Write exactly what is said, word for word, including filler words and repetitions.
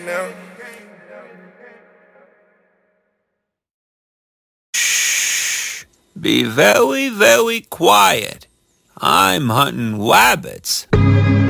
Now. Shh! Be very, very quiet. I'm hunting rabbits.